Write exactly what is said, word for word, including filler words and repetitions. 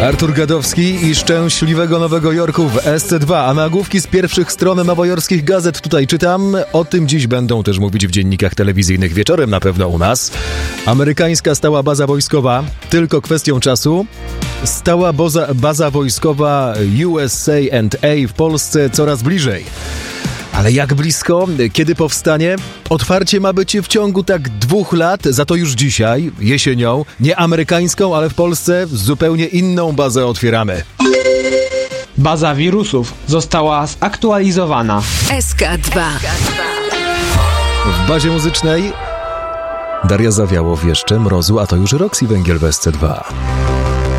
Artur Gadowski i Szczęśliwego Nowego Jorku w S C dwa, a nagłówki z pierwszych stron nowojorskich gazet tutaj czytam. O tym dziś będą też mówić w dziennikach telewizyjnych wieczorem, na pewno u nas. Amerykańska stała baza wojskowa, tylko kwestią czasu. Stała baza, baza wojskowa U S A and A w Polsce coraz bliżej. Ale jak blisko? Kiedy powstanie? Otwarcie ma być w ciągu tak dwóch lat, za to już dzisiaj, jesienią, nie amerykańską, ale w Polsce zupełnie inną bazę otwieramy. Baza wirusów została zaktualizowana. S K dwa. W bazie muzycznej Daria Zawiałow jeszcze, Mrozu, a to już Roxy Węgiel w S C dwa.